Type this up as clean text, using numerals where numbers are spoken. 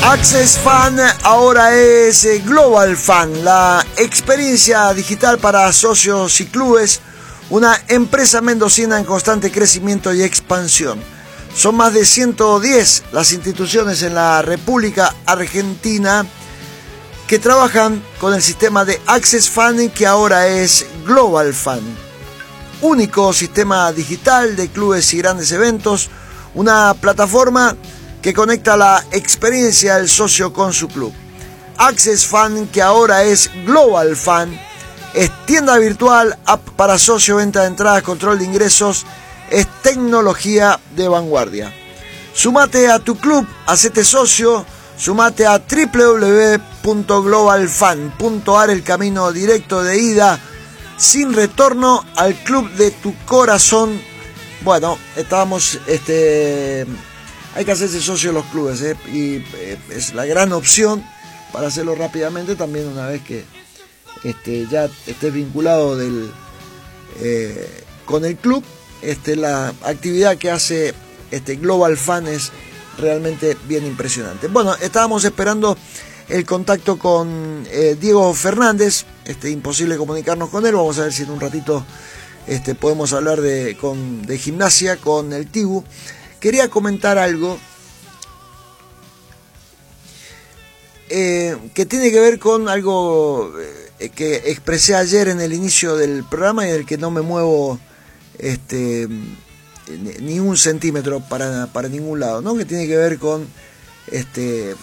Access Fan ahora es Global Fan, la experiencia digital para socios y clubes, una empresa mendocina en constante crecimiento y expansión. Son más de 110 las instituciones en la República Argentina que trabajan con el sistema de Access Fan, que ahora es Global Fan. Único sistema digital de clubes y grandes eventos, una plataforma que conecta la experiencia del socio con su club. Access Fan, que ahora es Global Fan, es tienda virtual, app para socio, venta de entradas, control de ingresos, es tecnología de vanguardia. Sumate a tu club, hacete socio, sumate a www.globalfan.ar, el camino directo de ida sin retorno al club de tu corazón. Bueno, estábamos hay que hacerse socio de los clubes, y es la gran opción para hacerlo rápidamente, también una vez que ya estés vinculado con el club. La actividad que hace Global Fan es realmente bien impresionante. Bueno, estábamos esperando el contacto con Diego Fernández, imposible comunicarnos con él. Vamos a ver si en un ratito podemos hablar de gimnasia con el Tibu. Quería comentar algo que tiene que ver con algo que expresé ayer en el inicio del programa y del que no me muevo ni un centímetro para ningún lado, ¿no? Que tiene que ver con